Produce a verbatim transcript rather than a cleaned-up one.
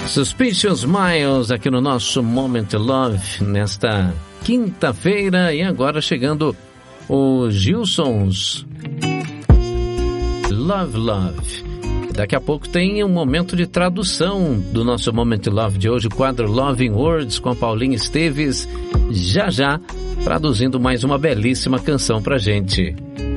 Suspicious Miles aqui no nosso Moment Love nesta quinta-feira, e agora chegando os Gilsons. Love Love. Daqui a pouco tem um momento de tradução do nosso Moment Love de hoje, o quadro Loving Words com a Paulinha Esteves, já já traduzindo mais uma belíssima canção pra gente.